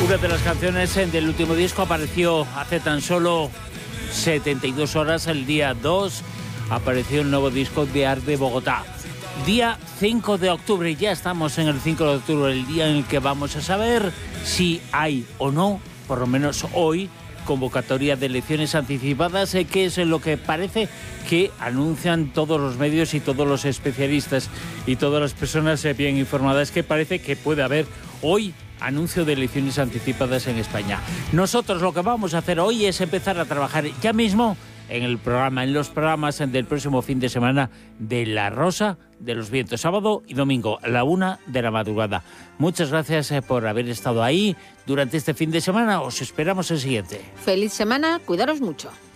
Una de las canciones del último disco apareció hace tan solo 72 horas, el día 2, apareció el nuevo disco de Art de Bogotá. Día 5 de octubre, ya estamos en el 5 de octubre, el día en el que vamos a saber si hay o no, por lo menos hoy, convocatoria de elecciones anticipadas, que es lo que parece que anuncian todos los medios y todos los especialistas y todas las personas bien informadas, que parece que puede haber hoy anuncio de elecciones anticipadas en España. Nosotros lo que vamos a hacer hoy es empezar a trabajar ya mismo en el programa, en los programas del próximo fin de semana de La Rosa de los Vientos, sábado y domingo a la 1 de la madrugada. Muchas gracias por haber estado ahí durante este fin de semana. Os esperamos el siguiente. Feliz semana, cuidaros mucho.